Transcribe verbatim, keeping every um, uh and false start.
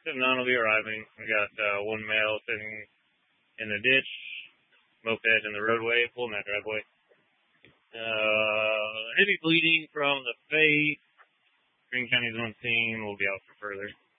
Step nine will be arriving. We got uh, one male sitting in the ditch, moped in the roadway, pulling that driveway. Uh, heavy bleeding from the face. Green County's on scene. We'll be out for further.